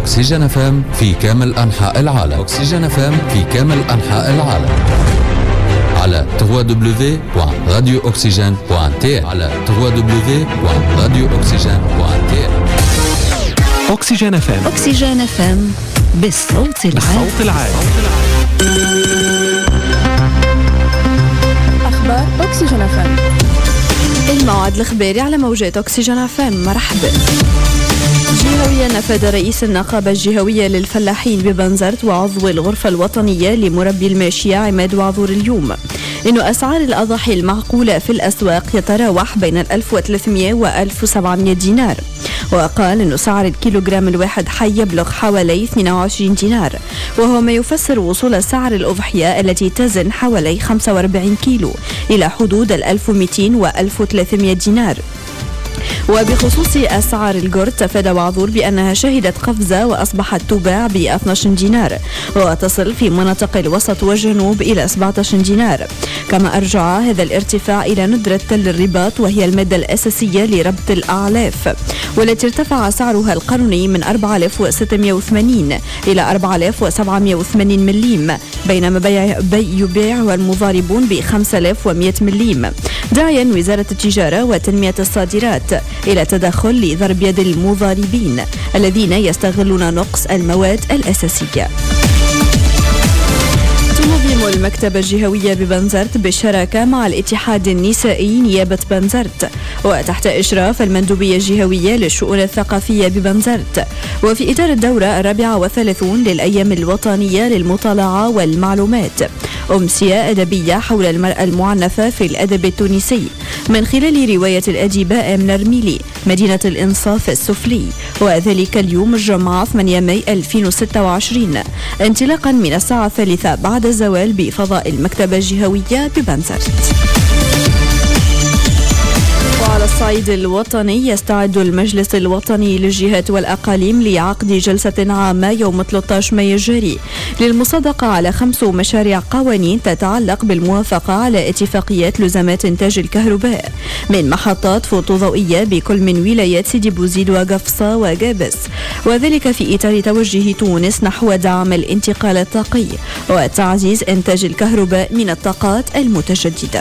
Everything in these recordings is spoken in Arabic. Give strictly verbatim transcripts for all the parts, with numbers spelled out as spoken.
أكسجين اف ام في كامل أنحاء العالم. أكسجين اف ام في كامل أنحاء العالم على دبليو دبليو دبليو دوت راديو أكسجين دوت تي على دبليو دبليو دبليو دوت راديو أكسجين دوت تي. أكسجين اف ام. أكسجين اف ام بالصوت العالي. بالصوت العالي. أخبار أكسجين اف ام. الموعد الإخباري على موجات أكسجين اف ام. مرحبا. جهويا نفذ رئيس النقابة الجهوية للفلاحين ببنزرت وعضو الغرفة الوطنية لمربي الماشية عماد وعذور اليوم إنه أسعار الأضاحي المعقولة في الأسواق يتراوح بين ألف وثلاثمئة وألف وسبعمئة دينار، وقال إنه سعر الكيلوغرام الواحد حي يبلغ حوالي اثنين وعشرين دينار، وهو ما يفسر وصول سعر الأضحية التي تزن حوالي خمسة وأربعين كيلو إلى حدود ألف ومئتين وألف وثلاثمئة دينار. وبخصوص أسعار الجرد تفادى وعذور بأنها شهدت قفزة وأصبحت تباع ب اثني عشر دينار وتصل في مناطق الوسط والجنوب إلى سبعة عشر دينار، كما أرجع هذا الارتفاع إلى ندرة تل الرباط وهي المادة الأساسية لربط الأعلاف، والتي ارتفع سعرها القانوني من أربعة آلاف وستمئة وثمانين إلى أربعة آلاف وسبعمئة وثمانين مليم، بينما بيع يبيعها المضاربون ب خمسة آلاف ومئة مليم، داعيا وزارة التجارة وتنمية الصادرات إلى تدخل لضرب يد المضاربين الذين يستغلون نقص المواد الأساسية. تنظم المكتبة الجهوية ببنزرت بالشراكة مع الاتحاد النسائي نيابة بنزرت وتحت إشراف المندوبية الجهوية للشؤون الثقافية ببنزرت، وفي إطار الدورة الرابعة والثلاثون للأيام الوطنية للمطالعة والمعلومات، أمسية أدبية حول المرأة المعنفة في الأدب التونسي من خلال رواية الأديبة آمنة رميلي مدينة الإنصاف السفلي، وذلك اليوم الجمعة ثمانية ماي ألفين وستة وعشرين انطلاقا من الساعة الثالثة بعد الزوال بفضاء المكتبة الجهوية ببنزرت. وعلى الصعيد الوطني يستعد المجلس الوطني للجهات والأقاليم لعقد جلسة عامة يوم ثلاثة عشر مايو الجاري للمصادقة على خمس مشاريع قوانين تتعلق بالموافقة على اتفاقيات لزامات إنتاج الكهرباء من محطات فوتوضوئية بكل من ولايات سيدي بوزيد وقفصة وجابس، وذلك في إطار توجه تونس نحو دعم الانتقال الطاقي وتعزيز إنتاج الكهرباء من الطاقات المتجددة.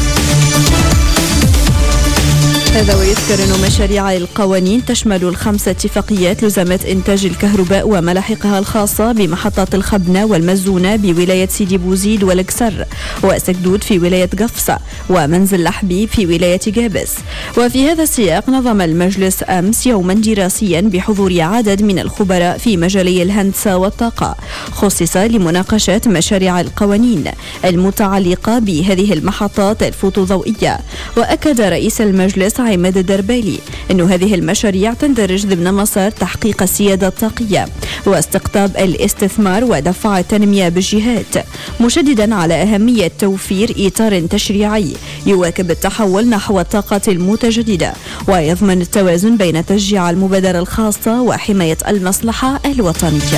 هذا ويذكر أن مشاريع القوانين تشمل الخمس اتفاقيات لزامات إنتاج الكهرباء وملاحقها الخاصة بمحطات الخبنة والمزونة بولاية سيدي بوزيد والكسر، وسكدود في ولاية قفصة، ومنزل لحبيب في ولاية جابس. وفي هذا السياق نظم المجلس أمس يوما دراسيا بحضور عدد من الخبراء في مجالي الهندسة والطاقة خصص لمناقشة مشاريع القوانين المتعلقة بهذه المحطات الفوتوضوئية. وأكد رئيس المجلس عماد الدربالي أن هذه المشاريع تندرج ضمن مسار تحقيق السيادة الطاقية واستقطاب الاستثمار ودفع التنمية بالجهات، مشددا على أهمية توفير إطار تشريعي يواكب التحول نحو الطاقة المتجددة ويضمن التوازن بين تشجيع المبادرة الخاصة وحماية المصلحة الوطنية.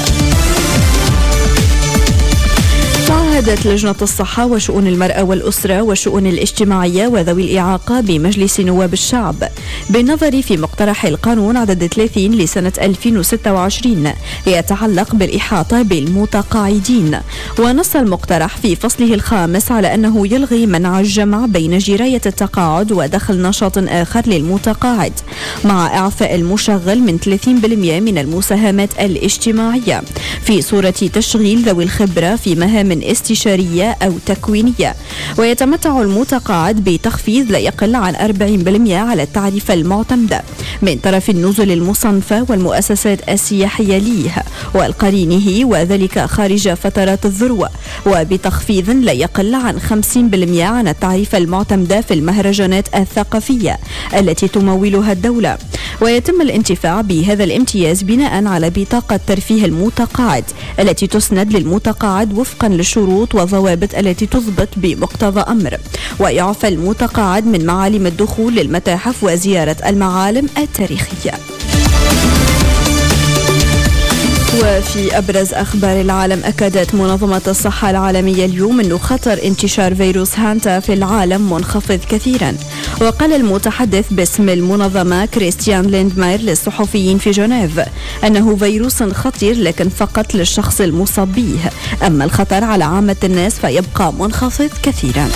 تعهدت لجنة الصحة وشؤون المرأة والأسرة والشؤون الاجتماعية وذوي الإعاقة بمجلس نواب الشعب بالنظر في مقترح القانون عدد ثلاثين لسنة ألفين وستة وعشرين يتعلق بالإحاطة بالمتقاعدين. ونص المقترح في فصله الخامس على أنه يلغي منع الجمع بين جراية التقاعد ودخل نشاط آخر للمتقاعد مع إعفاء المشغل من ثلاثين بالمئة من المساهمات الاجتماعية في صورة تشغيل ذوي الخبرة في مهام استشارية أو تكوينية. ويتمتع المتقاعد بتخفيض لا يقل عن أربعين بالمئة على التعريفة المعتمدة من طرف النزل المصنفة والمؤسسات السياحية ليه والقرينه، وذلك خارج فترات الذروة، وبتخفيض لا يقل عن خمسين بالمئة عن التعريفة المعتمدة في المهرجانات الثقافية التي تمولها الدولة. ويتم الانتفاع بهذا الامتياز بناء على بطاقة ترفيه المتقاعد التي تسند للمتقاعد وفقا للشروط والضوابط التي تضبط بمقتضى أمر. ويعفى المتقاعد من معالم الدخول للمتاحف وزيارة المعالم التاريخية. وفي أبرز أخبار العالم، أكدت منظمة الصحة العالمية اليوم أنه خطر انتشار فيروس هانتا في العالم منخفض كثيرا. وقال المتحدث باسم المنظمة كريستيان ليندماير للصحفيين في جنيف أنه فيروس خطير لكن فقط للشخص المصاب به، أما الخطر على عامة الناس فيبقى منخفض كثيرا.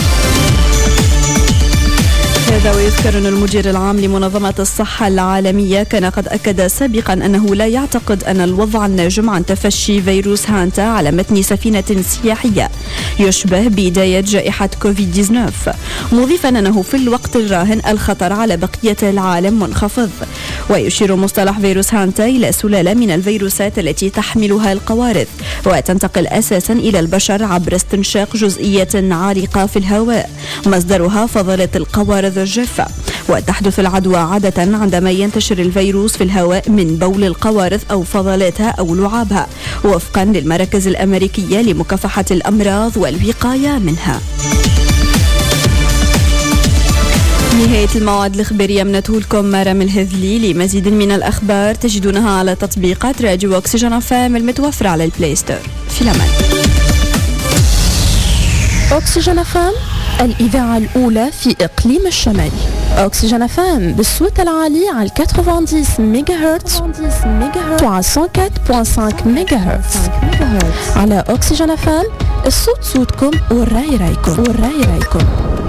هذا ويذكر أن المدير العام لمنظمة الصحة العالمية كان قد أكد سابقا أنه لا يعتقد أن الوضع الناجم عن تفشي فيروس هانتا على متن سفينة سياحية يشبه بداية جائحة كوفيد تسعة عشر، مضيفا أنه في الوقت الراهن الخطر على بقية العالم منخفض. ويشير مصطلح فيروس هانتا إلى سلالة من الفيروسات التي تحملها القوارض وتنتقل أساسا إلى البشر عبر استنشاق جزئية عالقة في الهواء مصدرها فضلة القوارض الجافة، وتحدث العدوى عادة عندما ينتشر الفيروس في الهواء من بول القوارض أو فضلاتها أو لعابها، وفقا للمراكز الأمريكية لمكافحة الأمراض والوقاية منها. نهاية المواد الإخبارية من لكم مرام الهذلي. لمزيد من الأخبار تجدونها على تطبيقات راديو أكسجين اف ام المتوفرة على البلاي ستور. في الأمان. أكسجين اف ام، الإذاعة الأولى في إقليم الشمال. أكسجين اف ام بالصوت العالي على تسعين ميجا هرتز وعلى مية وأربعة فاصلة خمسة ميجا هرتز. على أكسجين اف ام الصوت صوتكم والرأي رأيكم والرأي رأيكم.